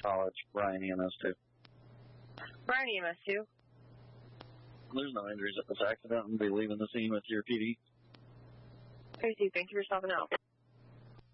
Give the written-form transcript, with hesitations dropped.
College, Bryan EMS2. Bryan EMS2. There's no injuries at this accident. I'll be leaving the scene with your PD. Tracy, thank you for stopping out.